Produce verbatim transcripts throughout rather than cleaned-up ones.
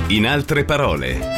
In altre parole.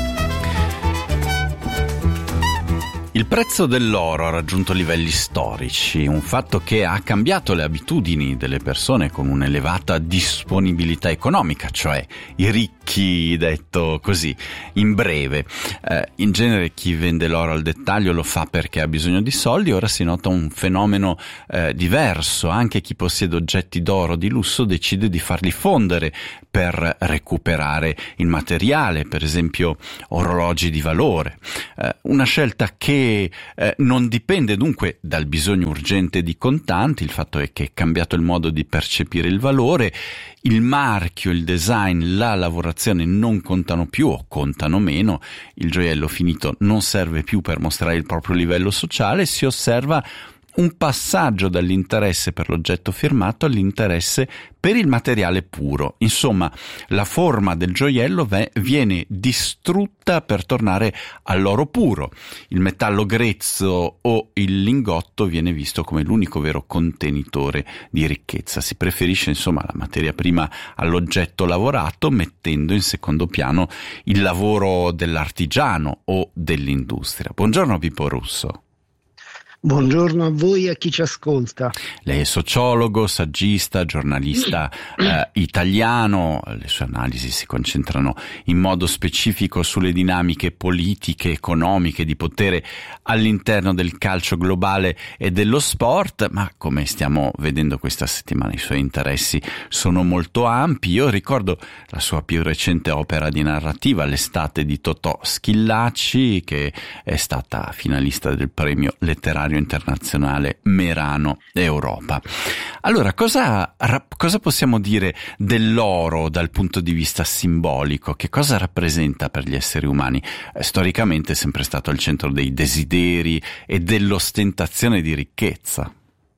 Il prezzo dell'oro ha raggiunto livelli storici, un fatto che ha cambiato le abitudini delle persone con un'elevata disponibilità economica, cioè i ricchi, detto così, in breve. Eh, in genere chi vende l'oro al dettaglio lo fa perché ha bisogno di soldi. Ora si nota un fenomeno eh, diverso: anche chi possiede oggetti d'oro di lusso decide di farli fondere per recuperare il materiale, per esempio orologi di valore. Eh, una scelta che Eh, non dipende dunque dal bisogno urgente di contanti. Il fatto è che è cambiato il modo di percepire il valore, il marchio, il design, la lavorazione non contano più o contano meno, il gioiello finito non serve più per mostrare il proprio livello sociale, si osserva un passaggio dall'interesse per l'oggetto firmato all'interesse per il materiale puro. Insomma, la forma del gioiello ve- viene distrutta per tornare all'oro puro. Il metallo grezzo o il lingotto viene visto come l'unico vero contenitore di ricchezza. Si preferisce insomma la materia prima all'oggetto lavorato, mettendo in secondo piano il lavoro dell'artigiano o dell'industria. Buongiorno Pippo Russo. Buongiorno a voi e a chi ci ascolta. Lei è sociologo, saggista, giornalista eh, italiano. Le sue analisi si concentrano in modo specifico sulle dinamiche politiche, economiche, di potere all'interno del calcio globale e dello sport, ma come stiamo vedendo questa settimana i suoi interessi sono molto ampi. Io ricordo la sua più recente opera di narrativa, L'estate di Totò Schillaci, che è stata finalista del premio letterario internazionale Merano Europa. Allora, cosa, cosa possiamo dire dell'oro dal punto di vista simbolico? Che cosa rappresenta per gli esseri umani? Eh, storicamente è sempre stato al centro dei desideri e dell'ostentazione di ricchezza.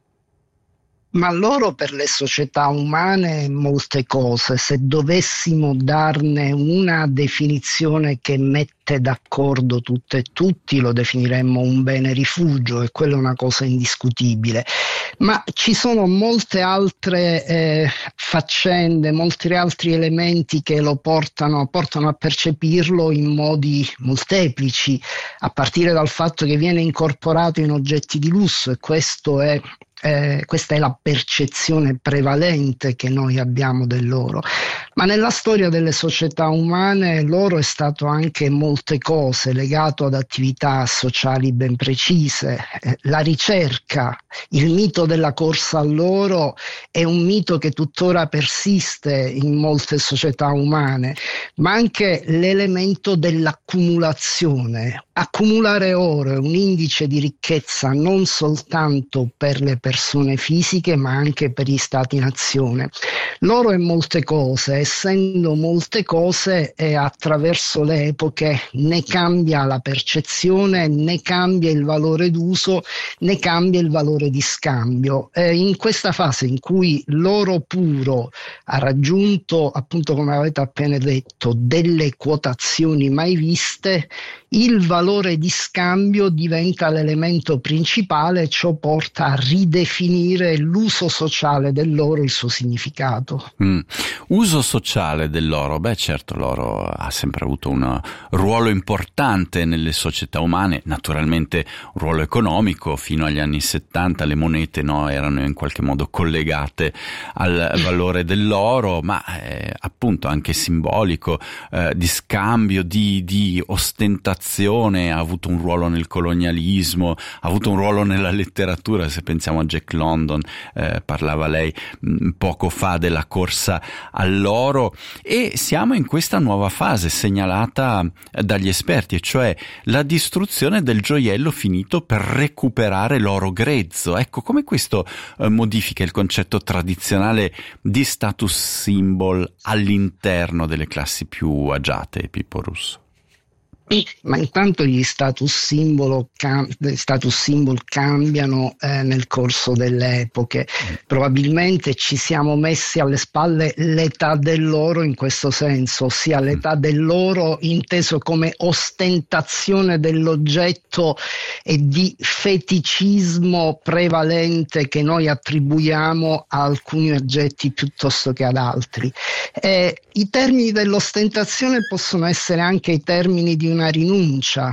Ma l'oro per le società umane molte cose. Se dovessimo darne una definizione che mette d'accordo tutte e tutti, lo definiremmo un bene rifugio, e quella è una cosa indiscutibile. Ma ci sono molte altre eh, faccende, molti altri elementi che lo portano, portano a percepirlo in modi molteplici, a partire dal fatto che viene incorporato in oggetti di lusso, e questo è Eh, questa è la percezione prevalente che noi abbiamo dell'oro. Ma nella storia delle società umane l'oro è stato anche molte cose, legato ad attività sociali ben precise. Eh, la ricerca, il mito della corsa all'oro è un mito che tuttora persiste in molte società umane, ma anche l'elemento dell'accumulazione. Accumulare oro è un indice di ricchezza non soltanto per le persone fisiche, ma anche per gli stati-nazione. L'oro è molte cose, essendo molte cose, e attraverso le epoche ne cambia la percezione, ne cambia il valore d'uso, ne cambia il valore di scambio. E in questa fase in cui l'oro puro ha raggiunto, appunto come avete appena detto, delle quotazioni mai viste, il valore di scambio diventa l'elemento principale. Ciò porta a ridefinire l'uso sociale dell'oro, il suo significato. Mm. Uso sociale dell'oro? Beh, certo, l'oro ha sempre avuto un ruolo importante nelle società umane, naturalmente un ruolo economico. Fino agli anni settanta le monete no, erano in qualche modo collegate al valore dell'oro, ma eh, appunto anche simbolico, eh, di scambio, di, di ostentazione. Ha avuto un ruolo nel colonialismo, ha avuto un ruolo nella letteratura. Se pensiamo a Jack London, eh, parlava lei mh, poco fa della corsa all'oro, e siamo in questa nuova fase segnalata dagli esperti, e cioè la distruzione del gioiello finito per recuperare l'oro grezzo. Ecco, come questo eh, modifica il concetto tradizionale di status symbol all'interno delle classi più agiate, Pippo Russo? Ma intanto gli status symbol, cam- status symbol cambiano eh, nel corso delle epoche. Probabilmente ci siamo messi alle spalle l'età dell'oro in questo senso, ossia l'età dell'oro inteso come ostentazione dell'oggetto e di feticismo prevalente che noi attribuiamo a alcuni oggetti piuttosto che ad altri. Eh, I termini dell'ostentazione possono essere anche i termini di una rinuncia.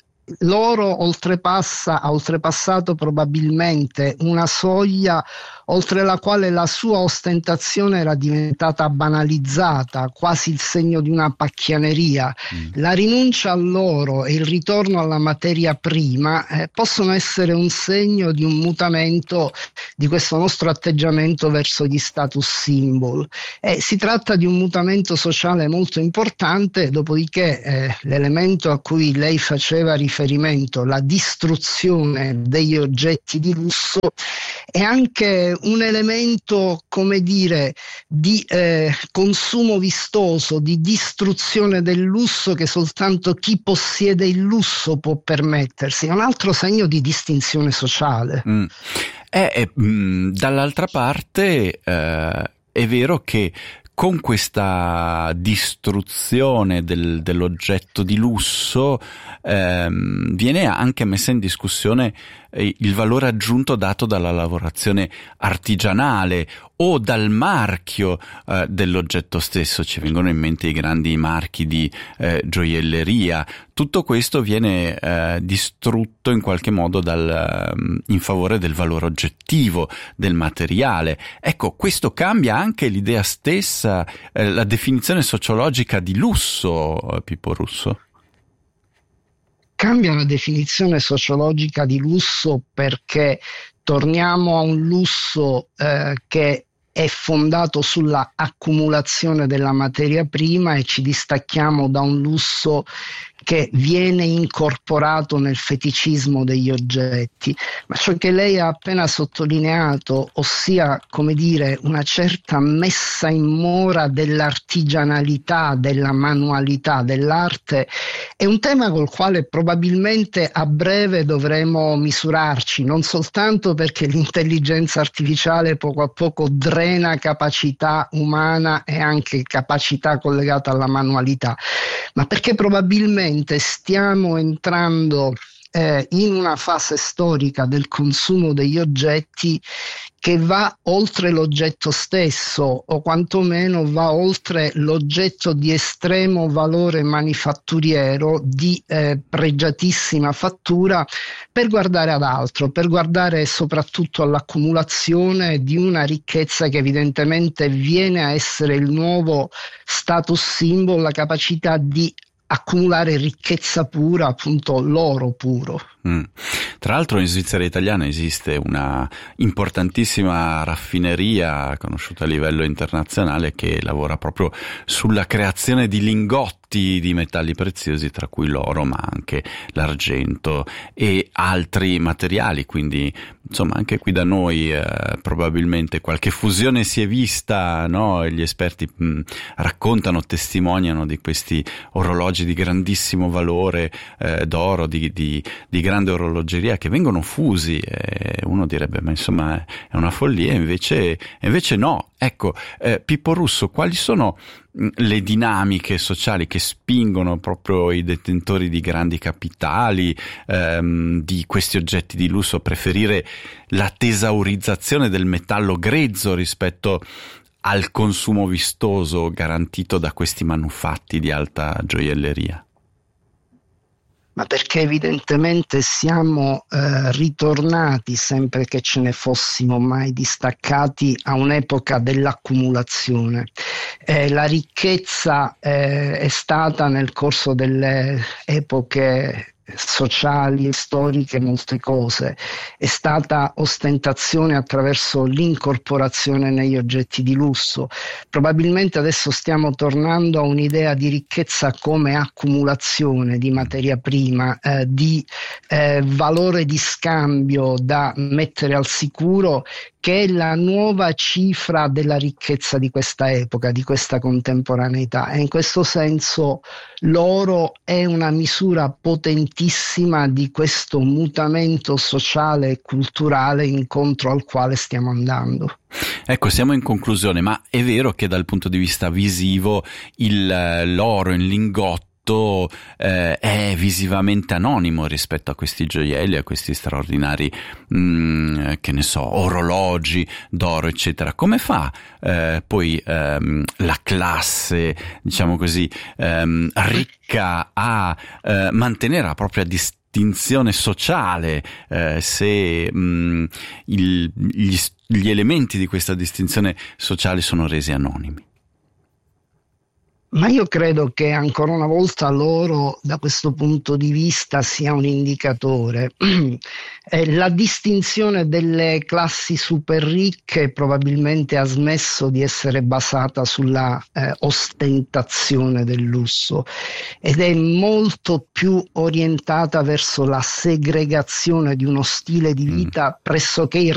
L'oro oltrepassa, ha oltrepassato probabilmente una soglia oltre la quale la sua ostentazione era diventata banalizzata, quasi il segno di una pacchianeria. Mm. La rinuncia all'oro e il ritorno alla materia prima eh, possono essere un segno di un mutamento di questo nostro atteggiamento verso gli status symbol. Eh, si tratta di un mutamento sociale molto importante, dopodiché eh, l'elemento a cui lei faceva riferimento, la distruzione degli oggetti di lusso, è anche un elemento, come dire, di eh, consumo vistoso, di distruzione del lusso che soltanto chi possiede il lusso può permettersi. È un altro segno di distinzione sociale. Mm. Eh, eh, mh, dall'altra parte eh, è vero che con questa distruzione del, dell'oggetto di lusso ehm, viene anche messa in discussione eh, il valore aggiunto dato dalla lavorazione artigianale o dal marchio eh, dell'oggetto stesso. Ci vengono in mente i grandi marchi di eh, gioielleria. Tutto questo viene eh, distrutto in qualche modo dal, in favore del valore oggettivo del materiale. Ecco, questo cambia anche l'idea stessa, eh, la definizione sociologica di lusso, Pippo Russo. Cambia la definizione sociologica di lusso perché torniamo a un lusso eh, che è fondato sulla accumulazione della materia prima e ci distacchiamo da un lusso che viene incorporato nel feticismo degli oggetti. Ma ciò che lei ha appena sottolineato, ossia, come dire, una certa messa in mora dell'artigianalità, della manualità, dell'arte, è un tema col quale probabilmente a breve dovremo misurarci, non soltanto perché l'intelligenza artificiale poco a poco drena capacità umana e anche capacità collegata alla manualità, ma perché probabilmente stiamo entrando eh, in una fase storica del consumo degli oggetti che va oltre l'oggetto stesso, o quantomeno va oltre l'oggetto di estremo valore manifatturiero, di eh, pregiatissima fattura, per guardare ad altro, per guardare soprattutto all'accumulazione di una ricchezza che evidentemente viene a essere il nuovo status symbol, la capacità di accumulare ricchezza pura, appunto l'oro puro. Mm. Tra l'altro in Svizzera italiana esiste una importantissima raffineria conosciuta a livello internazionale che lavora proprio sulla creazione di lingotti di metalli preziosi, tra cui l'oro ma anche l'argento e altri materiali, quindi insomma anche qui da noi eh, probabilmente qualche fusione si è vista, no? Gli esperti mh, raccontano, testimoniano di questi orologi di grandissimo valore eh, d'oro, di, di, di grande orologeria che vengono fusi, e uno direbbe ma insomma è una follia, invece, invece no. Ecco, eh, Pippo Russo, quali sono le dinamiche sociali che spingono proprio i detentori di grandi capitali, ehm, di questi oggetti di lusso, a preferire la tesaurizzazione del metallo grezzo rispetto al consumo vistoso garantito da questi manufatti di alta gioielleria? Ma perché evidentemente siamo eh, ritornati, sempre che ce ne fossimo mai distaccati, a un'epoca dell'accumulazione. Eh, la ricchezza eh, è stata nel corso delle epoche sociali e storiche molte cose, è stata ostentazione attraverso l'incorporazione negli oggetti di lusso. Probabilmente adesso stiamo tornando a un'idea di ricchezza come accumulazione di materia prima, eh, di eh, valore di scambio da mettere al sicuro, che è la nuova cifra della ricchezza di questa epoca, di questa contemporaneità, e in questo senso l'oro è una misura potentissima di questo mutamento sociale e culturale incontro al quale stiamo andando. Ecco, siamo in conclusione, ma è vero che dal punto di vista visivo il, l'oro in lingotto eh, è visivamente anonimo rispetto a questi gioielli, a questi straordinari, mh, che ne so, orologi d'oro, eccetera. Come fa eh, poi ehm, la classe, diciamo così, ehm, ricca a eh, mantenere la propria distinzione distinzione sociale eh, se mh, il, gli, gli elementi di questa distinzione sociale sono resi anonimi? Ma io credo che ancora una volta l'oro da questo punto di vista sia un indicatore. La distinzione delle classi super ricche probabilmente ha smesso di essere basata sulla eh, ostentazione del lusso ed è molto più orientata verso la segregazione di uno stile di vita pressoché